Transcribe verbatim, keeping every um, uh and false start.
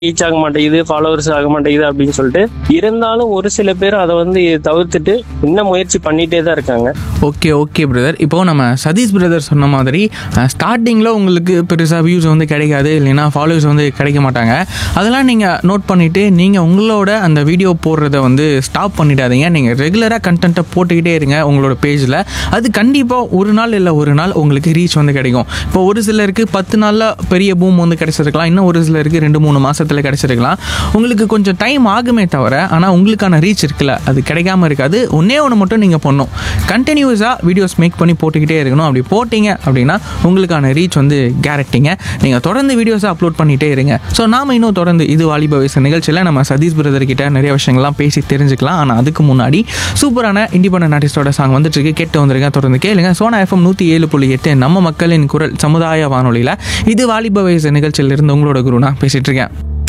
Reach ஆக மாட்டேங்குது, followers ஆக மாட்டேங்குது அப்படின்னு சொல்லிட்டு. இருந்தாலும் ஒரு சில பேர் அதை வந்து தவிர்த்துட்டு இன்னும் முயற்சி பண்ணிட்டே தான் இருக்காங்க. Okay okay brother. இப்போது நம்ம சதீஷ் பிரதர் சொன்ன மாதிரி ஸ்டார்டிங்கில் உங்களுக்கு பெருசாக வியூஸ் வந்து கிடைக்காது, இல்லைன்னா ஃபாலோவர்ஸ் வந்து கிடைக்க மாட்டாங்க. அதெல்லாம் நீங்கள் நோட் பண்ணிவிட்டு நீங்கள் உங்களோட அந்த வீடியோ போடுறத வந்து ஸ்டாப் பண்ணிடாதீங்க. நீங்கள் ரெகுலராக கண்டென்ட்டை போட்டுக்கிட்டே இருங்க உங்களோட பேஜில். அது கண்டிப்பாக ஒரு நாள் இல்லை ஒரு நாள் உங்களுக்கு ரீச் வந்து கிடைக்கும். இப்போ ஒரு சிலருக்கு பத்து நாளில் பெரிய பூம் வந்து கிடைச்சிருக்கலாம், இன்னும் ஒரு சிலருக்கு ரெண்டு மூணு மாதத்தில் கிடைச்சிருக்கலாம். உங்களுக்கு கொஞ்சம் டைம் ஆகுமே தவிர, ஆனால் உங்களுக்கான ரீச் இருக்குல்ல அது கிடைக்காம இருக்காது. ஒன்றே ஒன்று மட்டும் நீங்கள் பண்ணணும், கண்டினியூஸாக வீடியோஸ் மேக் பண்ணி போட்டுக்கிட்டே இருக்கணும். அப்படி போட்டிங்க அப்படின்னா உங்களுக்கான ரீச் வந்து கேரண்டிங்க. நீங்கள் தொடர்ந்து வீடியோஸை அப்லோட் பண்ணிகிட்டே இருங்க. ஸோ நாம் இன்னும் தொடர்ந்து இது வாலிப வயசு நிகழ்ச்சியில் நம்ம சதீஷ் பிரதர் கிட்ட நிறைய விஷயங்கள்லாம் பேசி தெரிஞ்சுக்கலாம். ஆனால் அதுக்கு முன்னாடி சூப்பரான இண்டிபெண்டன்ட் ஆர்டிஸ்டோட சாங் வந்துட்டு இருக்கு, கேட்டு வந்துருங்க. தொடர்ந்து கேளுங்க. சோனா எஃப்எம் நூற்றி ஏழு புள்ளி எட்டு நம்ம மக்களின் குரல் சமுதாய வானொலியில் இது வாலிப வயசு நிகழ்ச்சியிலிருந்து உங்களோட குருனா பேசிட்டு இருக்கேன்.